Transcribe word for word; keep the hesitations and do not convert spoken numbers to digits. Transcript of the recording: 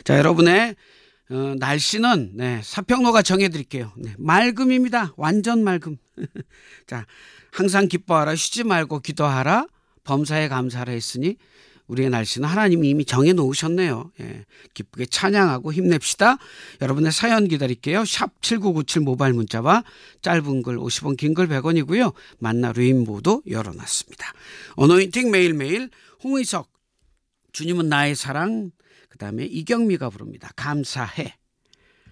자, 여러분의 어, 날씨는 네, 사평로가 정해드릴게요. 네, 맑음입니다. 완전 맑음. 자, 항상 기뻐하라, 쉬지 말고 기도하라, 범사에 감사하라 했으니 우리의 날씨는 하나님이 이미 정해 놓으셨네요. 예, 기쁘게 찬양하고 힘냅시다. 여러분의 사연 기다릴게요. 샵 칠구구칠 모바일 문자와 짧은 글 오십 원, 긴 글 백 원이고요. 만나 레인보도 열어놨습니다. 어노인팅 매일매일 홍의석, 주님은 나의 사랑, 그 다음에 이경미가 부릅니다. 감사해.